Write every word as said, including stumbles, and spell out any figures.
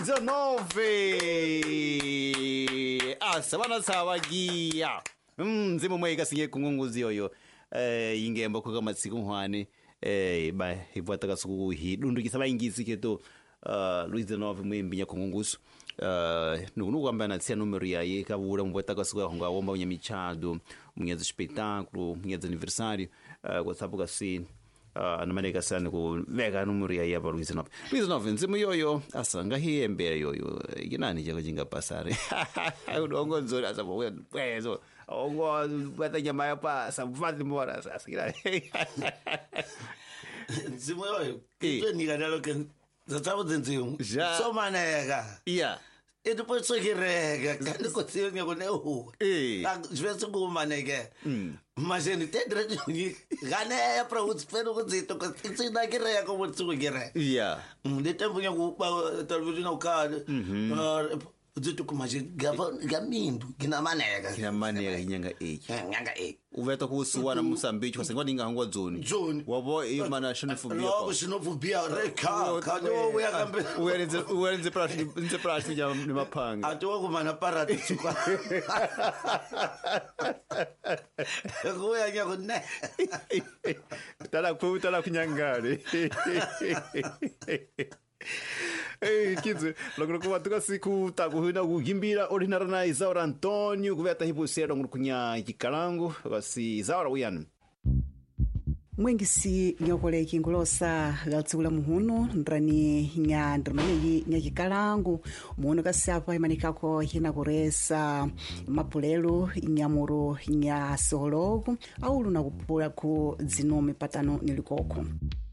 Luiz nove asa vana tsavagia mzimu mweka sinye kungunguzi yoyo eh ingemba kwa matsiku mhwane eh ba hivata kasuku hidundu kisabaingisi keto uh Luiz nove mwimbinya kungungusu uh nuno kwamba na tsia numero yaye kabura mbota kasuku honga womba unya michado munyeza espetáculo munyeza aniversário uh kwa sababu kasi Uh, namaneka sana ku vega numero ya yaba Luiz nove Luiz nove nzimu yoyo asanga hiembe yoyo yinani jako jinga pasare udongo nzuri asabo wezo ongo bata nyama ya pasa mfati mbora sasa kila nzimu yoyo kitu ni kadalo ke zatabo nzimu so maneka yeah e depois só que rega quando consigo me coneu eh tivesse como manega mas ele tem direito de ganhar para os pelos que tu que se dá que rega como tu que rega yeah de tempo que o televisão no cara Zito kumaje gava gamindo kina manega kina manega inyanga eight nyanga eight uveta kusuwa na Mozambique kwa sengwa ninga ngwa zone zone wabo iyo mana shinofobia no shinofobia reka kado we akambe uwenze uwenze prashi nze prashi ya ni mapanga atowa kumana parati tsuka kuya nyako ne tala ku tala kunyangale Eh kids lokro kwa tuka siku takuhina kugimbira ordinary na Isaura Antonio kuveta hipusero ngukunya kikalangu basi Isaura uyani mwengisi nyokole kingulosa galtsula muhuno ndrani nya ndrmani nya kikalangu muhono kasapa imanikako hina kuresa mapulelo nyamuro nya sologo aulu na kupula ku zinome patano nilikoko